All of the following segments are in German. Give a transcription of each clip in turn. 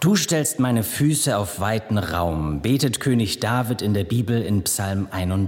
Du stellst meine Füße auf weiten Raum, betet König David in der Bibel in Psalm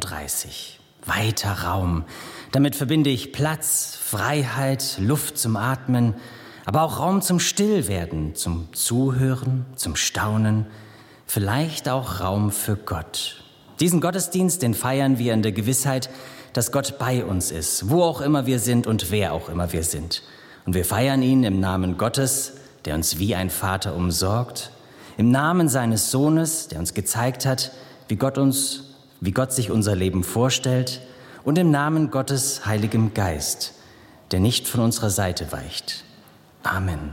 31. Weiter Raum, damit verbinde ich Platz, Freiheit, Luft zum Atmen, aber auch Raum zum Stillwerden, zum Zuhören, zum Staunen, vielleicht auch Raum für Gott. Diesen Gottesdienst, den feiern wir in der Gewissheit, dass Gott bei uns ist, wo auch immer wir sind und wer auch immer wir sind. Und wir feiern ihn im Namen Gottes, der uns wie ein Vater umsorgt, im Namen seines Sohnes, der uns gezeigt hat, wie Gott sich unser Leben vorstellt, und im Namen Gottes Heiligem Geist, der nicht von unserer Seite weicht. Amen.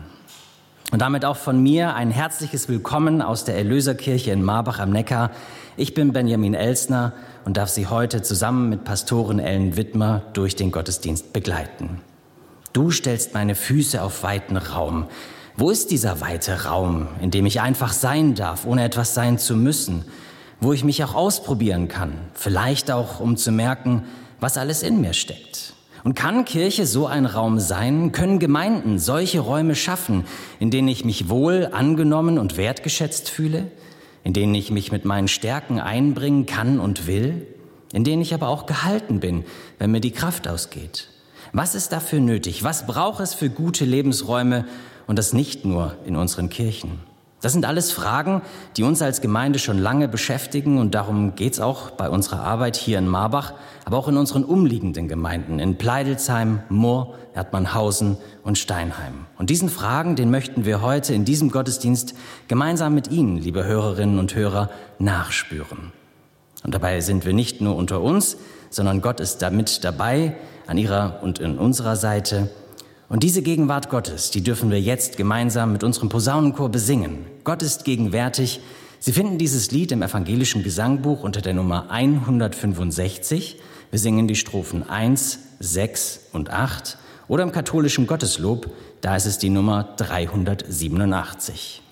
Und damit auch von mir ein herzliches Willkommen aus der Erlöserkirche in Marbach am Neckar. Ich bin Benjamin Elsner und darf Sie heute zusammen mit Pastorin Ellen Wittmer durch den Gottesdienst begleiten. Du stellst meine Füße auf weiten Raum. Wo ist dieser weite Raum, in dem ich einfach sein darf, ohne etwas sein zu müssen? Wo ich mich auch ausprobieren kann, vielleicht auch, um zu merken, was alles in mir steckt. Und kann Kirche so ein Raum sein? Können Gemeinden solche Räume schaffen, in denen ich mich wohl, angenommen und wertgeschätzt fühle? In denen ich mich mit meinen Stärken einbringen kann und will? In denen ich aber auch gehalten bin, wenn mir die Kraft ausgeht? Was ist dafür nötig? Was braucht es für gute Lebensräume? Und das nicht nur in unseren Kirchen. Das sind alles Fragen, die uns als Gemeinde schon lange beschäftigen, und darum geht es auch bei unserer Arbeit hier in Marbach, aber auch in unseren umliegenden Gemeinden, in Pleidelsheim, Murr, Erdmannhausen und Steinheim. Und diesen Fragen, den möchten wir heute in diesem Gottesdienst gemeinsam mit Ihnen, liebe Hörerinnen und Hörer, nachspüren. Und dabei sind wir nicht nur unter uns, sondern Gott ist damit dabei, an Ihrer und in unserer Seite. Und diese Gegenwart Gottes, die dürfen wir jetzt gemeinsam mit unserem Posaunenchor besingen. Gott ist gegenwärtig. Sie finden dieses Lied im evangelischen Gesangbuch unter der Nummer 165. Wir singen die Strophen 1, 6 und 8. Oder im katholischen Gotteslob, da ist es die Nummer 387.